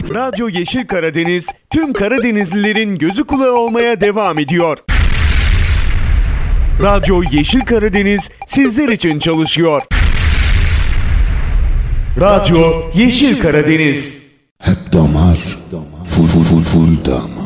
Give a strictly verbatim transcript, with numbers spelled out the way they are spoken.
Radyo Yeşil Karadeniz tüm Karadenizlilerin gözü kulağı olmaya devam ediyor. Radyo Yeşil Karadeniz sizler için çalışıyor. Radyo Yeşil Karadeniz. Hep damar, full full full full damar.